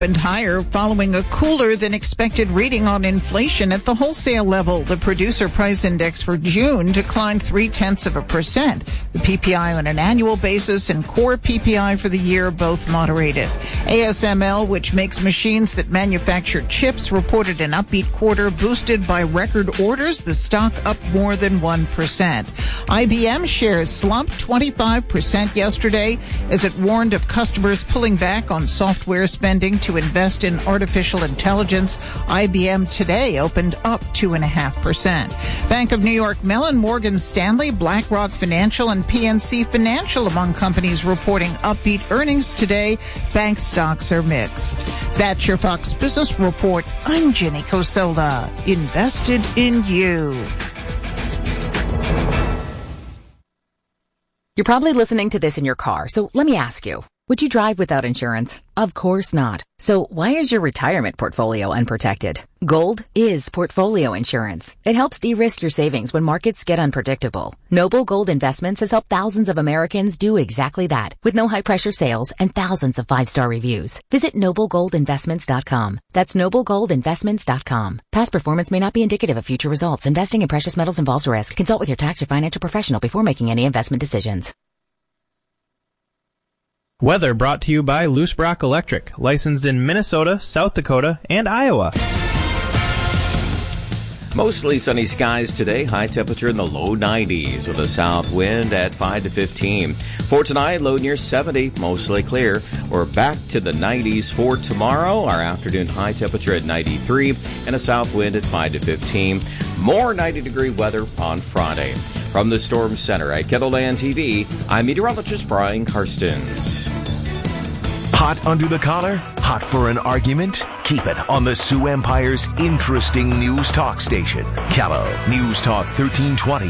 And higher following a cooler than expected reading on inflation at the wholesale level. The producer price index for June declined 0.3%. The PPI on an annual basis and core PPI for the year both moderated. ASML, which makes machines that manufacture chips, reported an upbeat quarter boosted by record orders. The stock up more than 1%. IBM shares slumped 25% yesterday as it warned of customers pulling back on software spending to invest in artificial intelligence. IBM today opened up 2.5%. Bank of New York Mellon, Morgan Stanley, BlackRock Financial, and PNC Financial among companies reporting upbeat earnings today. Bank stocks are mixed. That's your Fox Business Report. I'm Jenny Cosola. Invested in you. You're probably listening to this in your car, so let me ask you. Would you drive without insurance? Of course not. So why is your retirement portfolio unprotected? Gold is portfolio insurance. It helps de-risk your savings when markets get unpredictable. Noble Gold Investments has helped thousands of Americans do exactly that with no high-pressure sales and thousands of 5-star reviews. Visit NobleGoldInvestments.com. That's NobleGoldInvestments.com. Past performance may not be indicative of future results. Investing in precious metals involves risk. Consult with your tax or financial professional before making any investment decisions. Weather brought to you by Loose Brock Electric, licensed in Minnesota, South Dakota, and Iowa. Mostly sunny skies today, high temperature in the low 90s with a south wind at 5 to 15. For tonight, low near 70, mostly clear. We're back to the 90s for tomorrow. Our afternoon high temperature at 93 and a south wind at 5 to 15. More 90-degree weather on Friday. From the Storm Center at Kettleland TV, I'm meteorologist Brian Karstens. Hot under the collar? Hot for an argument? Keep it on the Sioux Empire's interesting news talk station. Callow News Talk 1320,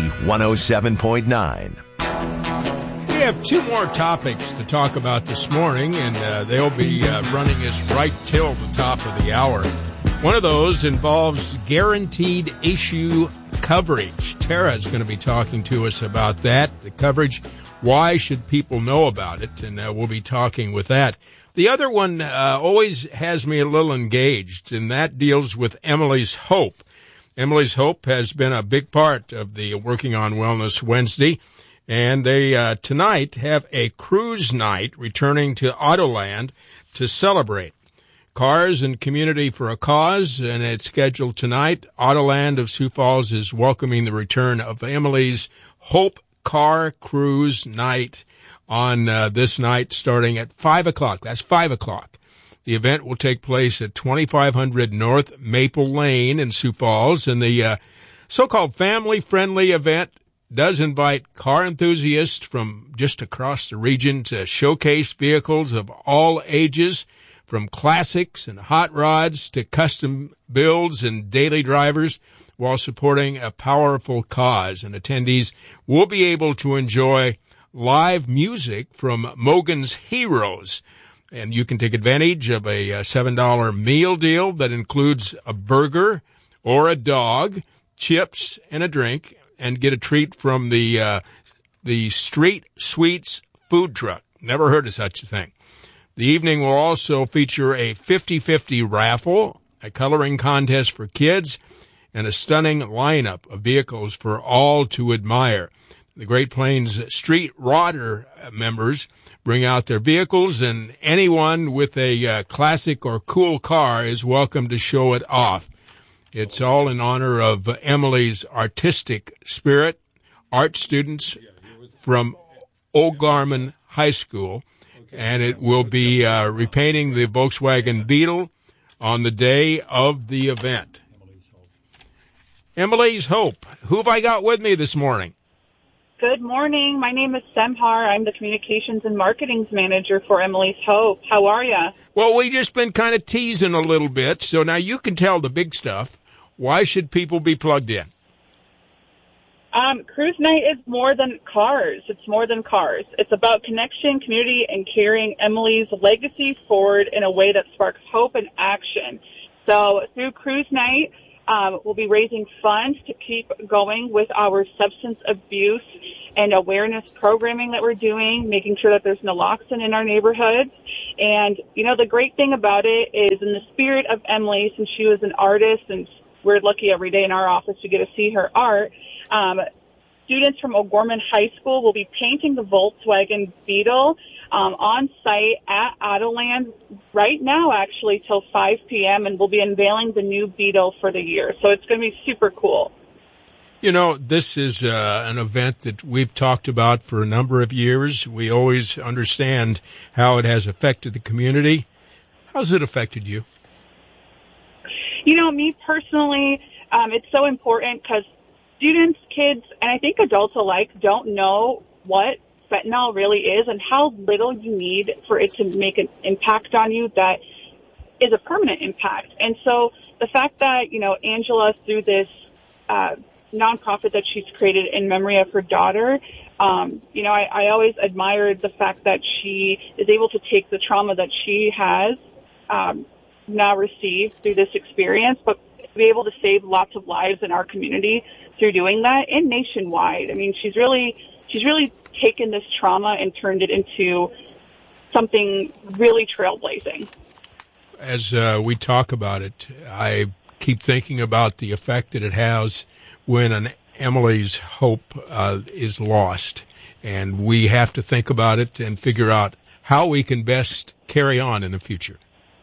107.9. We have two more topics to talk about this morning, and they'll be running us right till the top of the hour. One of those involves guaranteed issue coverage. Tara is going to be talking to us about that, the coverage. Why should people know about it? And we'll be talking with that. The other one always has me a little engaged, and that deals with Emily's Hope. Emily's Hope has been a big part of the Working on Wellness Wednesday, and they tonight have a cruise night returning to Autoland to celebrate. Cars and Community for a Cause, and it's scheduled tonight. Autoland of Sioux Falls is welcoming the return of Emily's Hope Car Cruise Night on this night starting at 5 o'clock. That's 5 o'clock. The event will take place at 2500 North Maple Lane in Sioux Falls, and the so-called family-friendly event does invite car enthusiasts from just across the region to showcase vehicles of all ages, from classics and hot rods to custom builds and daily drivers, while supporting a powerful cause. And attendees will be able to enjoy live music from Mogan's Heroes. And you can take advantage of a $7 meal deal that includes a burger or a dog, chips, and a drink, and get a treat from the Street Sweets food truck. Never heard of such a thing. The evening will also feature a 50-50 raffle, a coloring contest for kids, and a stunning lineup of vehicles for all to admire. The Great Plains Street Rodder members bring out their vehicles, and anyone with a classic or cool car is welcome to show it off. It's all in honor of Emily's artistic spirit, art students from O'Gorman High School, and it will be repainting the Volkswagen Beetle on the day of the event. Emily's Hope. Who have I got with me this morning? Good morning. My name is Semhar. I'm the Communications and Marketing Manager for Emily's Hope. How are you? Well, we've just been kind of teasing a little bit, so now you can tell the big stuff. Why should people be plugged in? Cruise night is more than cars. It's more than cars. It's about connection, community, and carrying Emily's legacy forward in a way that sparks hope and action. So through cruise night, we'll be raising funds to keep going with our substance abuse and awareness programming that we're doing, making sure that there's naloxone in our neighborhoods. And, the great thing about it is, in the spirit of Emily, since she was an artist, and we're lucky every day in our office to get to see her art, students from O'Gorman High School will be painting the Volkswagen Beetle on site at Autoland right now, actually, till 5 p.m., and we'll be unveiling the new Beetle for the year. So it's going to be super cool. This is an event that we've talked about for a number of years. We always understand how it has affected the community. How's it affected you? Me personally, it's so important because students, kids, and I think adults alike don't know what fentanyl really is and how little you need for it to make an impact on you that is a permanent impact. And so the fact that, Angela, through this nonprofit that she's created in memory of her daughter, I always admired the fact that she is able to take the trauma that she has now received through this experience, but be able to save lots of lives in our community through doing that, and nationwide. I mean, she's really taken this trauma and turned it into something really trailblazing. As we talk about it, I keep thinking about the effect that it has when an Emily's hope is lost, and we have to think about it and figure out how we can best carry on in the future.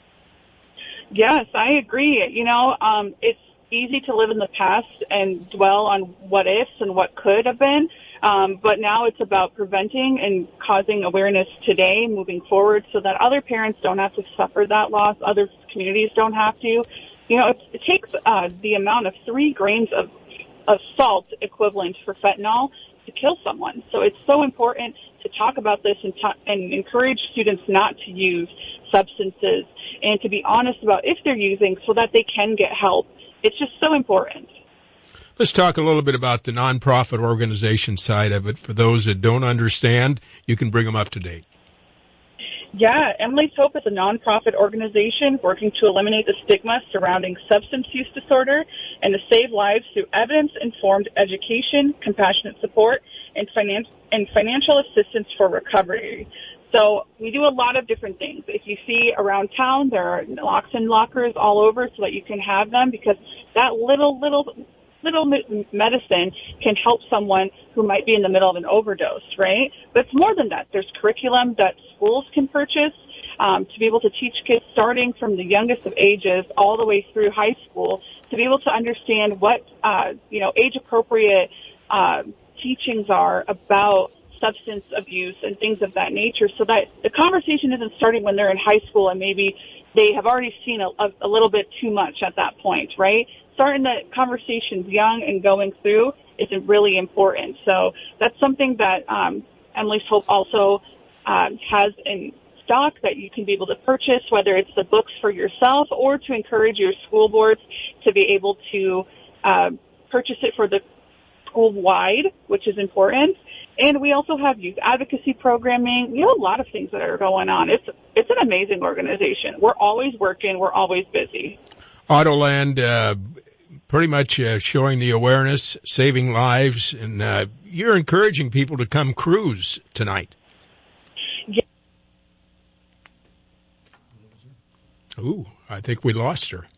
Yes, I agree. It's easy to live in the past and dwell on what ifs and what could have been. But now it's about preventing and causing awareness today, moving forward, so that other parents don't have to suffer that loss, other communities don't have to. It takes the amount of 3 grains of salt equivalent for fentanyl to kill someone. So it's so important to talk about this and encourage students not to use substances and to be honest about if they're using so that they can get help. It's just so important. Let's talk a little bit about the nonprofit organization side of it. For those that don't understand, you can bring them up to date. Yeah, Emily's Hope is a nonprofit organization working to eliminate the stigma surrounding substance use disorder and to save lives through evidence-informed education, compassionate support, and financial assistance for recovery. So we do a lot of different things. If you see around town, there are naloxone lockers all over so that you can have them, because that little medicine can help someone who might be in the middle of an overdose, right? But it's more than that. There's curriculum that schools can purchase to be able to teach kids starting from the youngest of ages all the way through high school to be able to understand what, age-appropriate teachings are about substance abuse and things of that nature, so that the conversation isn't starting when they're in high school and maybe they have already seen a little bit too much at that point, right? Starting the conversations young and going through is really important. So that's something that Emily's Hope also has in stock that you can be able to purchase, whether it's the books for yourself or to encourage your school boards to be able to purchase it for the school-wide, which is important. And we also have youth advocacy programming. We have a lot of things that are going on. It's an amazing organization. We're always working. We're always busy. Autoland, pretty much showing the awareness, saving lives, and you're encouraging people to come cruise tonight. Yeah. Ooh, I think we lost her.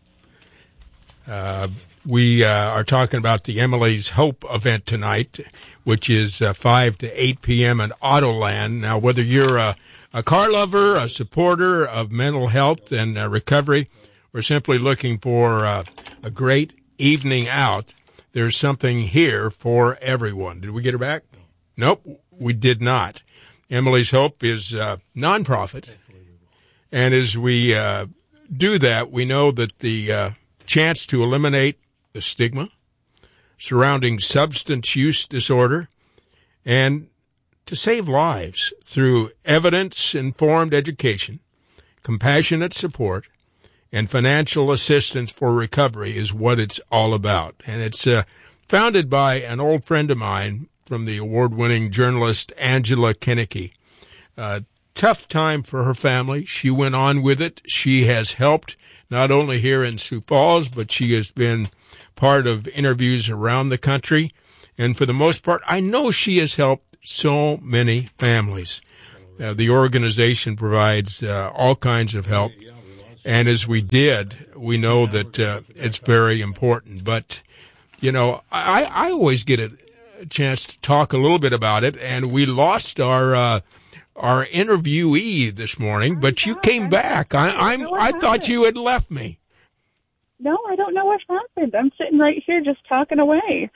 We are talking about the Emily's Hope event tonight, which is 5 to 8 p.m. at Autoland. Now, whether you're a car lover, a supporter of mental health and recovery, or simply looking for a great evening out, there's something here for everyone. Did we get her back? Nope, we did not. Emily's Hope is nonprofit, and as we do that, we know that the chance to eliminate the stigma surrounding substance use disorder and to save lives through evidence-informed education, compassionate support, and financial assistance for recovery is what it's all about. And it's founded by an old friend of mine from the award-winning journalist Angela Kinnicky. Tough time for her family. She went on with it. She has helped not only here in Sioux Falls, but she has been part of interviews around the country. And for the most part, I know she has helped so many families. The organization provides all kinds of help. And as we we know that it's very important. But, you know, I always get a chance to talk a little bit about it. And we lost our interviewee this morning, but you came back. I thought you had left me. No, I don't know what happened. I'm sitting right here just talking away.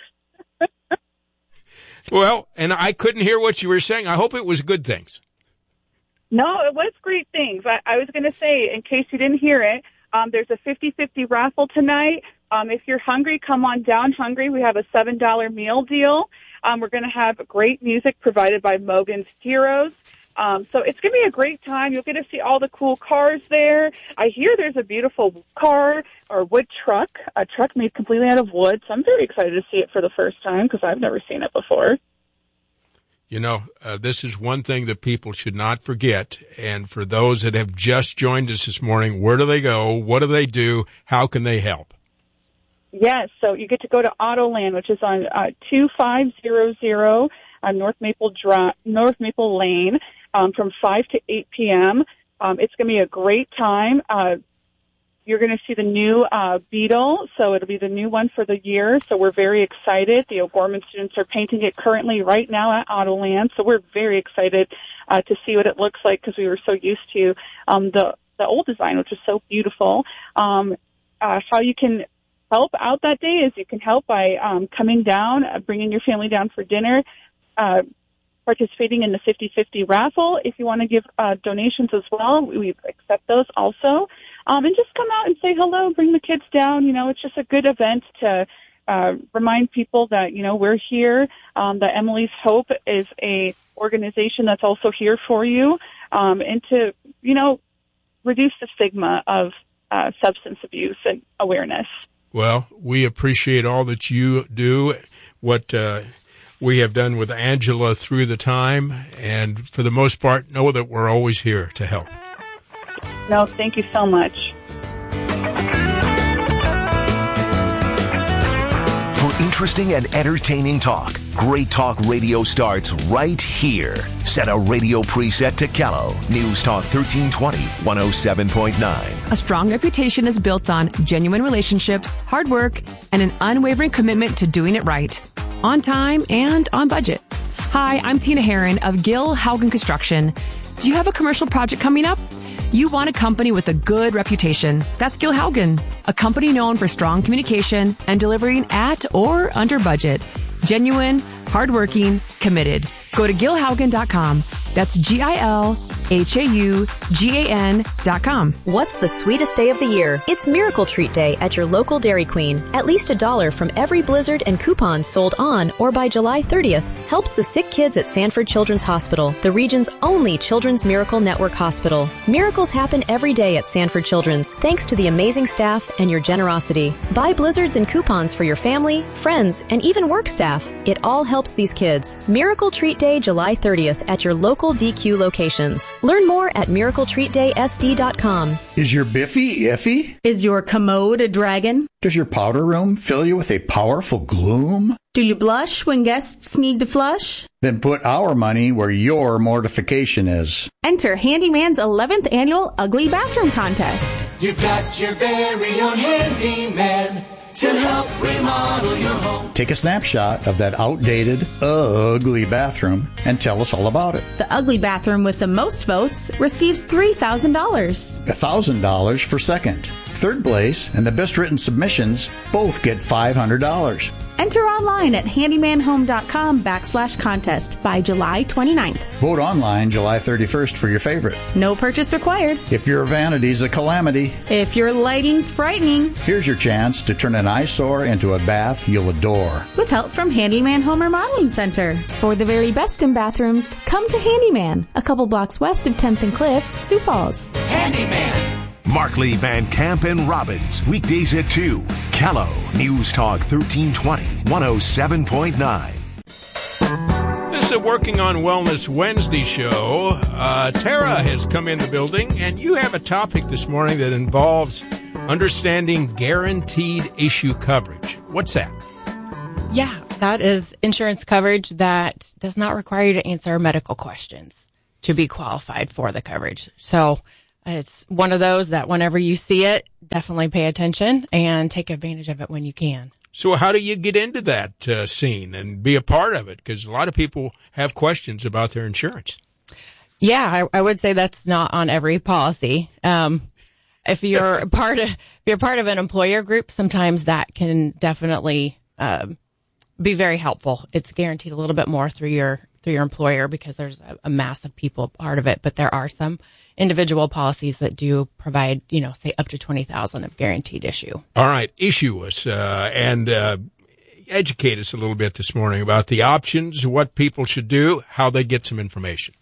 Well, and I couldn't hear what you were saying. I hope it was good things. No, it was great things. I was going to say, in case you didn't hear it, there's a 50-50 raffle tonight. If you're hungry, come on down hungry. We have a $7 meal deal. We're going to have great music provided by Mogan's Heroes. So it's going to be a great time. You'll get to see all the cool cars there. I hear there's a beautiful car or wood truck, a truck made completely out of wood. So I'm very excited to see it for the first time because I've never seen it before. You know, this is one thing that people should not forget. And for those that have just joined us this morning, where do they go? What do they do? How can they help? Yes, so you get to go to Autoland, which is on 2500 on North Maple Lane from 5 to 8 p.m. It's going to be a great time. You're going to see the new Beetle, so it'll be the new one for the year. So we're very excited. The O'Gorman students are painting it currently right now at Autoland, so we're very excited to see what it looks like because we were so used to the old design, which is so beautiful. How you can help out that day is you can help by coming down, bringing your family down for dinner, participating in the 50-50 raffle. If you want to give donations as well, we accept those also. And just come out and say hello, bring the kids down. You know, it's just a good event to remind people that, you know, we're here, that Emily's Hope is a organization that's also here for you, and to, you know, reduce the stigma of substance abuse and awareness. Well, we appreciate all that you do, what we have done with Angela through the time, and for the most part, know that we're always here to help. No, thank you so much. For interesting and entertaining talk, Great Talk Radio starts right here. Set a radio preset to Callow. News Talk 1320, 107.9. A strong reputation is built on genuine relationships, hard work, and an unwavering commitment to doing it right. On time and on budget. Hi, I'm Tina Herron of Gil Haugen Construction. Do you have a commercial project coming up? You want a company with a good reputation. That's Gil Haugen, a company known for strong communication and delivering at or under budget. Genuine, hardworking, committed. Go to GilHaugen.com. That's GilHaugan.com. What's the sweetest day of the year? It's Miracle Treat Day at your local Dairy Queen. At least $1 from every Blizzard and coupons sold on or by July 30th helps the sick kids at Sanford Children's Hospital, the region's only Children's Miracle Network hospital. Miracles happen every day at Sanford Children's, thanks to the amazing staff and your generosity. Buy Blizzards and coupons for your family, friends, and even work staff. It all helps these kids. Miracle Treat Day, July 30th at your local DQ locations. Learn more at miracletreatdaysd.com. Is your Biffy iffy? Is your commode a dragon? Does your powder room fill you with a powerful gloom? Do you blush when guests need to flush? Then put our money where your mortification is. Enter Handyman's 11th annual Ugly Bathroom Contest. You've got your very own handyman to help remodel your home. Take a snapshot of that outdated, ugly bathroom and tell us all about it. The ugly bathroom with the most votes receives $3,000. $1,000 for second. Third place and the best written submissions both get $500. Enter online at handymanhome.com/contest by July 29th. Vote online July 31st for your favorite. No purchase required. If your vanity's a calamity. If your lighting's frightening. Here's your chance to turn an eyesore into a bath you'll adore. With help from Handyman Home Remodeling Center. For the very best in bathrooms, come to Handyman, a couple blocks west of 10th and Cliff, Sioux Falls. Handyman. Markley, Van Camp, and Robbins, weekdays at 2. Callow, News Talk 1320, 107.9. This is a Working on Wellness Wednesday show. Tara has come in the building, and you have a topic this morning that involves understanding guaranteed issue coverage. What's that? Yeah, That is insurance coverage that does not require you to answer medical questions to be qualified for the coverage. So it's one of those that whenever you see it, definitely pay attention and take advantage of it when you can. So how do you get into that scene and be a part of it? Because a lot of people have questions about their insurance. Yeah, I would say that's not on every policy. If you're part of an employer group, sometimes that can definitely be very helpful. It's guaranteed a little bit more through your employer because there's a mass of people part of it. But there are some individual policies that do provide, say up to $20,000 of guaranteed issue. All right, issue us and educate us a little bit this morning about the options, what people should do, how they get some information.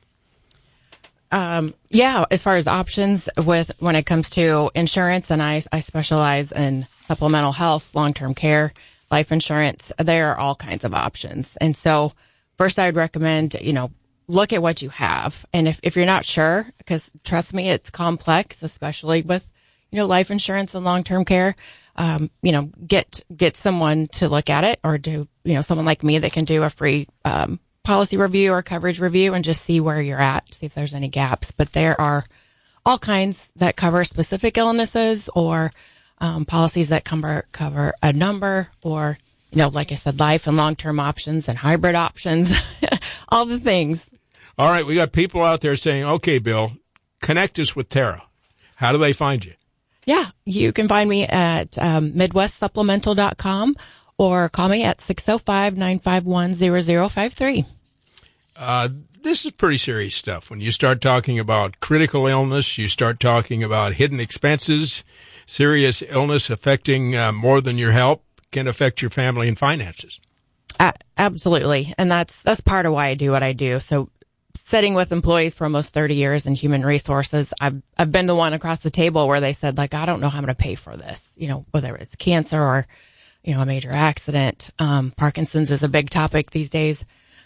As far as options when it comes to insurance, and I specialize in supplemental health, long-term care, life insurance, there are all kinds of options. And so first I would recommend, look at what you have. And if you're not sure, because trust me, it's complex, especially with, life insurance and long-term care, get someone to look at it or do, someone like me that can do a free, policy review or coverage review and just see where you're at, see if there's any gaps. But there are all kinds that cover specific illnesses or policies that cover a number or, like I said, life and long-term options and hybrid options, all the things. All right. We got people out there saying, okay, Bill, connect us with Tara. How do they find you? Yeah, you can find me at MidwestSupplemental.com or call me at 605-951-0053. This is pretty serious stuff. When you start talking about critical illness, you start talking about hidden expenses, serious illness affecting more than your health can affect your family and finances. Absolutely. And that's part of why I do what I do. So sitting with employees for almost 30 years in human resources, I've been the one across the table where they said, like, I don't know how I'm going to pay for this, whether it's cancer or, a major accident. Parkinson's is a big topic these days.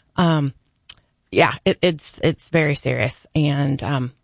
It's very serious. And,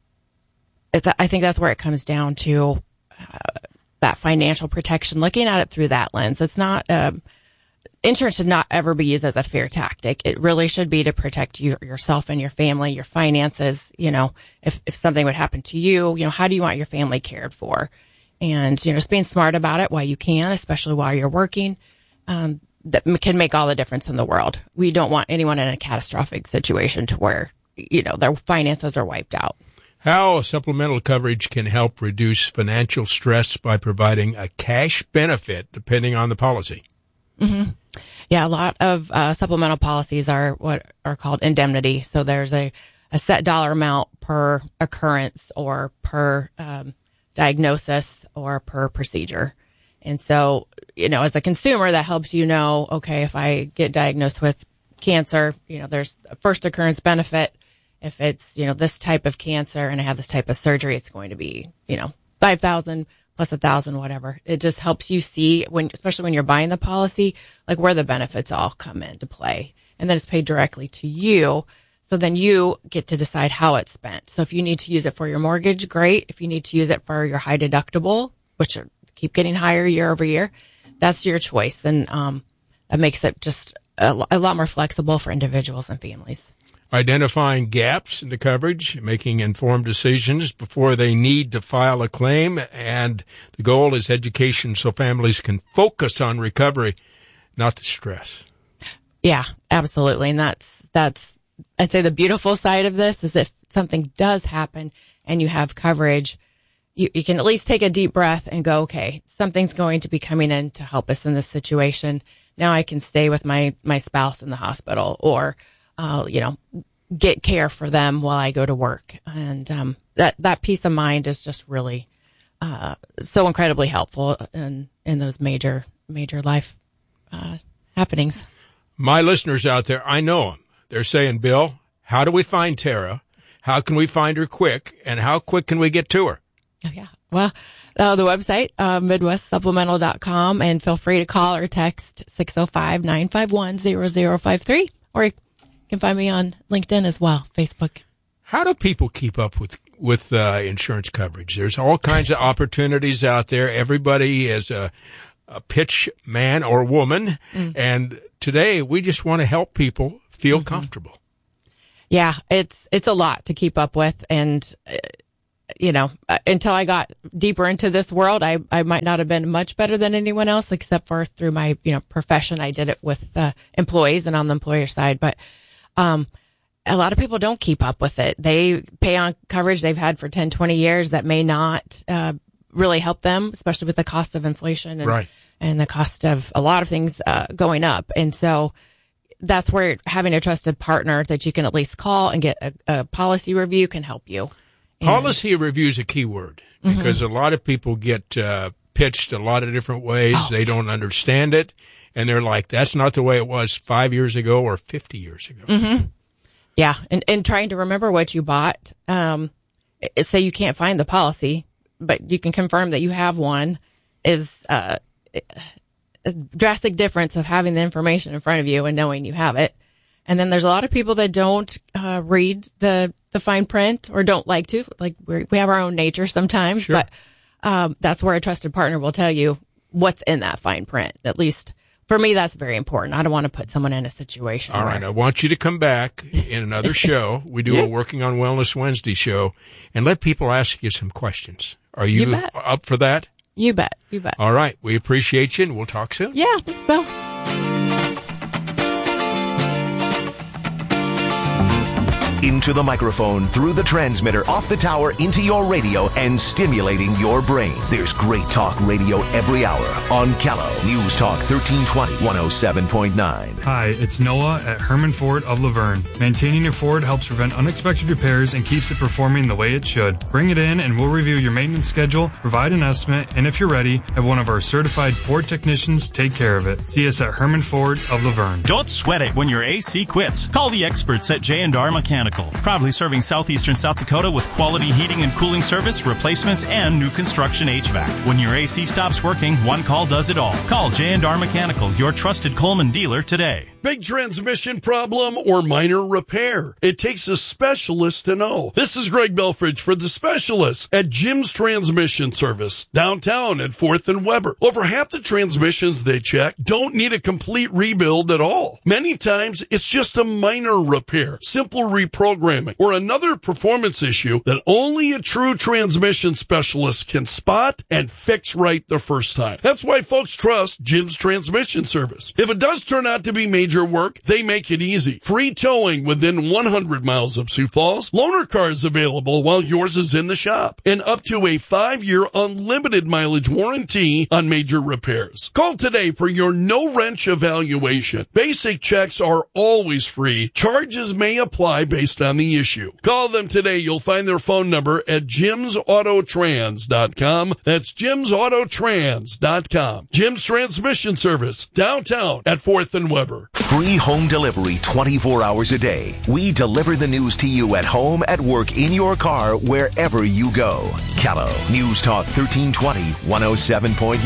I think that's where it comes down to, that financial protection, looking at it through that lens. It's not, insurance should not ever be used as a fear tactic. It really should be to protect yourself and your family, your finances. If something would happen to you, how do you want your family cared for? And, just being smart about it while you can, especially while you're working, that can make all the difference in the world. We don't want anyone in a catastrophic situation to where, their finances are wiped out. How supplemental coverage can help reduce financial stress by providing a cash benefit depending on the policy. Mm-hmm. Yeah, a lot of supplemental policies are what are called indemnity. So there's a set dollar amount per occurrence or per diagnosis or per procedure. And so, as a consumer, that helps okay, if I get diagnosed with cancer, there's a first occurrence benefit. If it's, this type of cancer and I have this type of surgery, it's going to be, $5,000 plus $1,000, whatever. It just helps you see especially when you're buying the policy, like where the benefits all come into play. And then it's paid directly to you. So then you get to decide how it's spent. So if you need to use it for your mortgage, great. If you need to use it for your high deductible, which keep getting higher year over year, that's your choice. And, that makes it just a lot more flexible for individuals and families. Identifying gaps in the coverage, making informed decisions before they need to file a claim, and the goal is education so families can focus on recovery, not the stress. Yeah, absolutely. And that's I'd say the beautiful side of this is if something does happen and you have coverage, you can at least take a deep breath and go, okay, something's going to be coming in to help us in this situation. Now I can stay with my spouse in the hospital or get care for them while I go to work. And that peace of mind is just really so incredibly helpful in those major life happenings. My listeners out there, I know them. They're saying, Bill, how do we find Tara? How can we find her quick? And how quick can we get to her? Oh, yeah. Well, the website, MidwestSupplemental.com, and feel free to call or text 605-951-0053, or you can find me on LinkedIn as well, Facebook. How do people keep up with insurance coverage? There's all kinds of opportunities out there. Everybody is a pitch man or woman, and today we just want to help people feel comfortable. Yeah, it's a lot to keep up with. And, until I got deeper into this world, I might not have been much better than anyone else, except for through my, profession. I did it with employees and on the employer side. But, a lot of people don't keep up with it. They pay on coverage they've had for 10, 20 years that may not, really help them, especially with the cost of inflation and the cost of a lot of things, going up. And so that's where having a trusted partner that you can at least call and get a policy review can help you. Policy review is a key word because a lot of people get pitched a lot of different ways. They don't understand it. And they're like, that's not the way it was 5 years ago or 50 years ago. Yeah. And trying to remember what you bought. Say you can't find the policy, but you can confirm that you have one is a drastic difference of having the information in front of you and knowing you have it. And then there's a lot of people that don't read the fine print or don't like to. Like we have our own nature sometimes, but that's where a trusted partner will tell you what's in that fine print. At least for me, that's very important. I don't want to put someone in a situation. All right. I want you to come back in another show. We do a Working on Wellness Wednesday show and let people ask you some questions. Are you up for that? You bet. You bet. All right. We appreciate you and we'll talk soon. Yeah. Thanks, Bill. Into the microphone, through the transmitter, off the tower, into your radio, and stimulating your brain. There's great talk radio every hour on Callow. News Talk 1320, 107.9. Hi, it's Noah at Herman Ford of Laverne. Maintaining your Ford helps prevent unexpected repairs and keeps it performing the way it should. Bring it in and we'll review your maintenance schedule, provide an estimate, and if you're ready, have one of our certified Ford technicians take care of it. See us at Herman Ford of Laverne. Don't sweat it when your AC quits. Call the experts at J&R Mechanical. Proudly serving southeastern South Dakota with quality heating and cooling service, replacements, and new construction HVAC. When your AC stops working, one call does it all. Call J&R Mechanical, your trusted Coleman dealer today. Big transmission problem or minor repair? It takes a specialist to know. This is Greg Belfridge for The Specialist at Jim's Transmission Service, downtown at 4th and Weber. Over half the transmissions they check don't need a complete rebuild at all. Many times, it's just a minor repair, simple reprogramming, or another performance issue that only a true transmission specialist can spot and fix right the first time. That's why folks trust Jim's Transmission Service. If it does turn out to be major work, they make it easy. Free towing within 100 miles of Sioux Falls. Loaner cars available while yours is in the shop. And up to a 5-year unlimited mileage warranty on major repairs. Call today for your no-wrench evaluation. Basic checks are always free. Charges may apply based on the issue. Call them today. You'll find their phone number at jimsautotrans.com. That's jimsautotrans.com. Jim's Transmission Service, downtown at 4th and Weber. Free home delivery 24 hours a day. We deliver the news to you at home, at work, in your car, wherever you go. Callow. News Talk 1320, 107.9.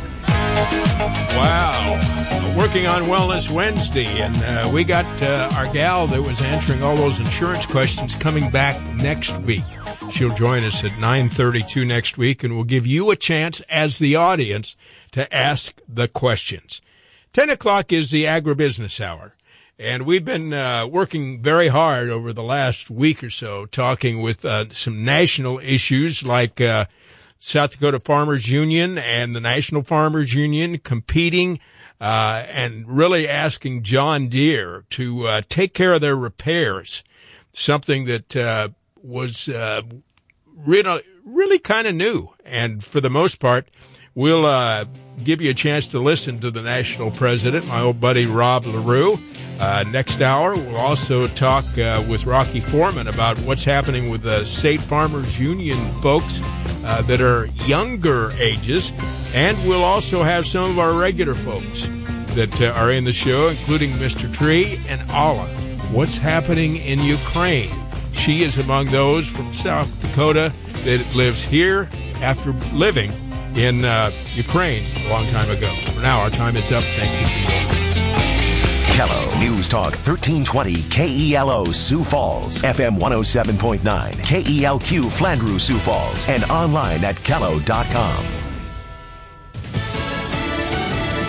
Wow. Working on Wellness Wednesday, and we got our gal that was answering all those insurance questions coming back next week. She'll join us at 9:32 next week, and we'll give you a chance as the audience to ask the questions. 10 o'clock is the agribusiness hour, and we've been working very hard over the last week or so, talking with some national issues like South Dakota Farmers Union and the National Farmers Union competing and really asking John Deere to take care of their repairs, something that was really kind of new. And for the most part, we'll give you a chance to listen to the national president, my old buddy Rob LaRue. Next hour, we'll also talk with Rocky Foreman about what's happening with the State Farmers Union folks that are younger ages. And we'll also have some of our regular folks that are in the show, including Mr. Tree and Alla. What's happening in Ukraine? She is among those from South Dakota that lives here after living in Ukraine a long time ago. For now, our time is up. Thank you for your Callow. News Talk 1320 KELO Sioux Falls, FM 107.9, KELQ Flandreau Sioux Falls, and online at callow.com.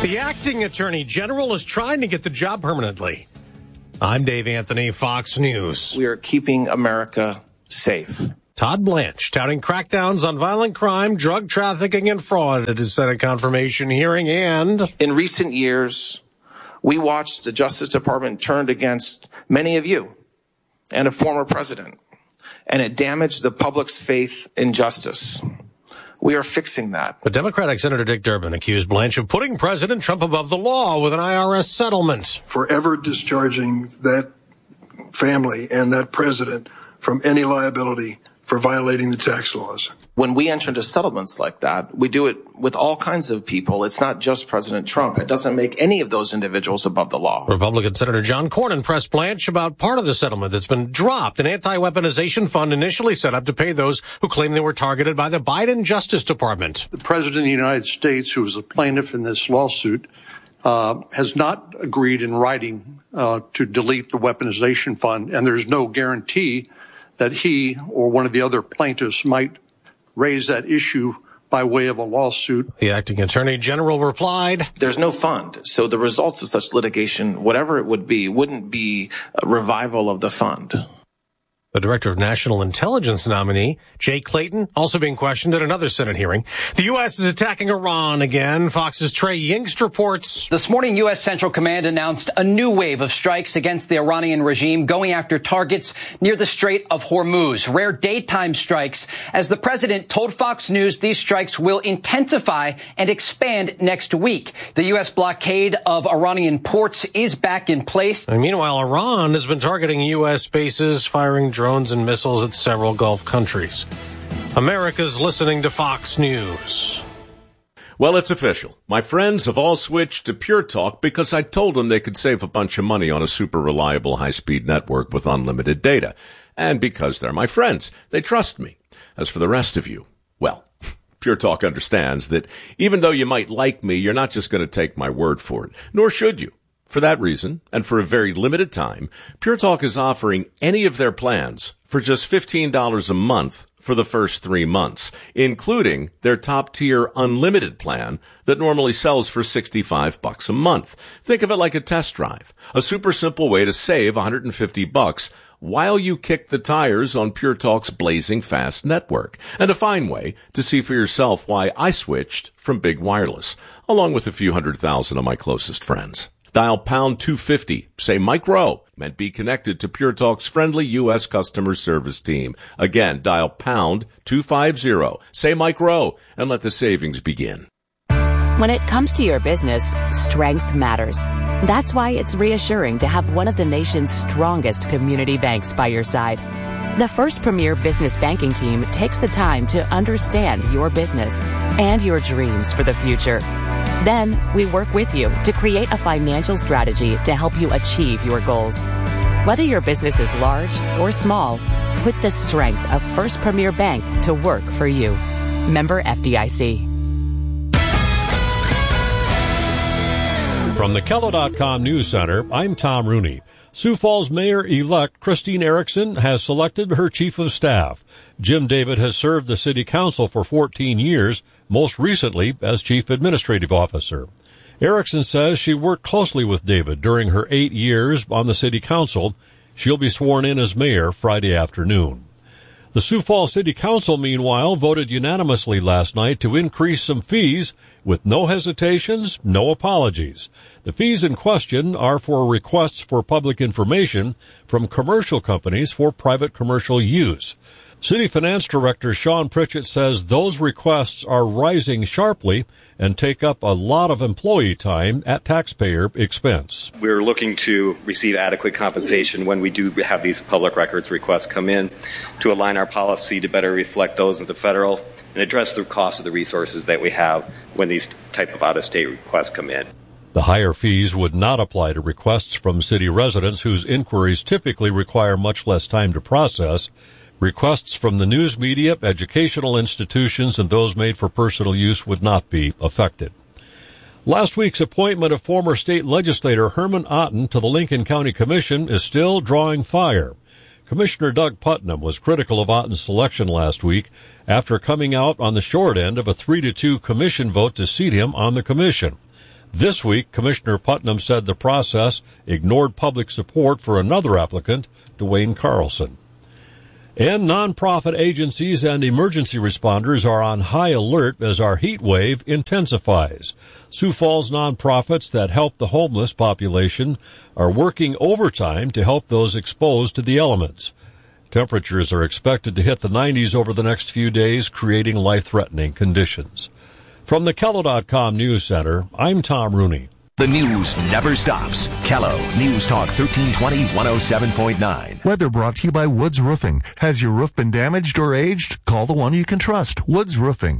The acting attorney general is trying to get the job permanently. I'm Dave Anthony, Fox News. We are keeping America safe. Todd Blanche touting crackdowns on violent crime, drug trafficking, and fraud at his Senate confirmation hearing. And in recent years, we watched the Justice Department turned against many of you and a former president, and it damaged the public's faith in justice. We are fixing that. But Democratic Senator Dick Durbin accused Blanche of putting President Trump above the law with an IRS settlement. Forever discharging that family and that president from any liability for violating the tax laws. When we enter into settlements like that, we do it with all kinds of people. It's not just President Trump. It doesn't make any of those individuals above the law. Republican Senator John Cornyn pressed Blanche about part of the settlement that's been dropped, an anti-weaponization fund initially set up to pay those who claim they were targeted by the Biden Justice Department. The President of the United States, who is a plaintiff in this lawsuit, has not agreed in writing to delete the weaponization fund, and there's no guarantee that he or one of the other plaintiffs might raise that issue by way of a lawsuit. The acting attorney general replied, "There's no fund, so the results of such litigation, whatever it would be, wouldn't be a revival of the fund." The Director of National Intelligence nominee, Jay Clayton, also being questioned at another Senate hearing. The U.S. is attacking Iran again. Fox's Trey Yingst reports. This morning, U.S. Central Command announced a new wave of strikes against the Iranian regime, going after targets near the Strait of Hormuz. Rare daytime strikes. As the president told Fox News, these strikes will intensify and expand next week. The U.S. blockade of Iranian ports is back in place. And meanwhile, Iran has been targeting U.S. bases, firing drones and missiles at several Gulf countries. America's listening to Fox News. Well, it's official. My friends have all switched to Pure Talk because I told them they could save a bunch of money on a super reliable high-speed network with unlimited data. And because they're my friends, they trust me. As for the rest of you, well, Pure Talk understands that even though you might like me, you're not just going to take my word for it, nor should you. For that reason, and for a very limited time, Pure Talk is offering any of their plans for just $15 a month for the first 3 months, including their top-tier unlimited plan that normally sells for $65 a month. Think of it like a test drive, a super simple way to save $150 while you kick the tires on Pure Talk's blazing fast network, and a fine way to see for yourself why I switched from big wireless, along with a few 100,000 of my closest friends. Dial pound 250, say Mike Rowe, and be connected to Pure Talk's friendly U.S. customer service team. Again, dial pound 250, say Mike Rowe, and let the savings begin. When it comes to your business, strength matters. That's why it's reassuring to have one of the nation's strongest community banks by your side. The First Premier Business Banking Team takes the time to understand your business and your dreams for the future. Then, we work with you to create a financial strategy to help you achieve your goals. Whether your business is large or small, put the strength of First Premier Bank to work for you. Member FDIC. From the Kello.com News Center, I'm Tom Rooney. Sioux Falls Mayor-elect Christine Erickson has selected her chief of staff. Jim David has served the city council for 14 years, most recently as chief administrative officer. Erickson says she worked closely with David during her 8 years on the city council. She'll be sworn in as mayor Friday afternoon. The Sioux Falls City Council, meanwhile, voted unanimously last night to increase some fees with no hesitations, no apologies. The fees in question are for requests for public information from commercial companies for private commercial use. City Finance Director Sean Pritchett says those requests are rising sharply and take up a lot of employee time at taxpayer expense. We're looking to receive adequate compensation when we do have these public records requests come in to align our policy to better reflect those of the federal and address the cost of the resources that we have when these type of out-of-state requests come in. The higher fees would not apply to requests from city residents whose inquiries typically require much less time to process. Requests from the news media, educational institutions, and those made for personal use would not be affected. Last week's appointment of former state legislator Herman Otten to the Lincoln County Commission is still drawing fire. Commissioner Doug Putnam was critical of Otten's selection last week after coming out on the short end of a 3-2 commission vote to seat him on the commission. This week, Commissioner Putnam said the process ignored public support for another applicant, Dwayne Carlson. And nonprofit agencies and emergency responders are on high alert as our heat wave intensifies. Sioux Falls nonprofits that help the homeless population are working overtime to help those exposed to the elements. Temperatures are expected to hit the 90s over the next few days, creating life-threatening conditions. From the Kello.com News Center, I'm Tom Rooney. The news never stops. Kello News Talk 1320 107.9. Weather brought to you by Woods Roofing. Has your roof been damaged or aged? Call the one you can trust, Woods Roofing.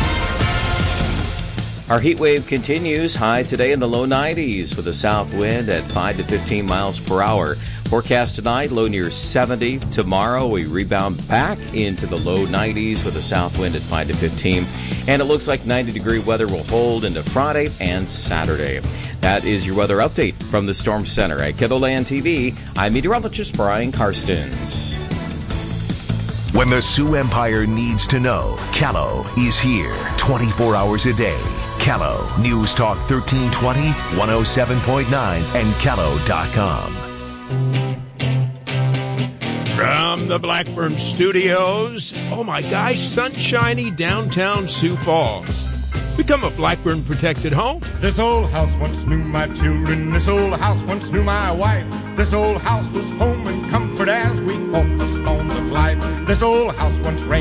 Our heat wave continues. High today in the low 90s with a south wind at 5 to 15 miles per hour. Forecast tonight, low near 70. Tomorrow, we rebound back into the low 90s with a south wind at 5 to 15. And it looks like 90-degree weather will hold into Friday and Saturday. That is your weather update from the Storm Center. At KEDOLAND TV, I'm meteorologist Brian Karstens. When the Sioux Empire needs to know, Kello is here 24 hours a day. Kello News Talk 1320, 107.9, and Kello.com. From the Blackburn Studios, oh my gosh, sunshiny downtown Sioux Falls. Become a Blackburn protected home. This old house once knew my children. This old house once knew my wife. This old house was home and comfort as we fought the storms of life. This old house once rained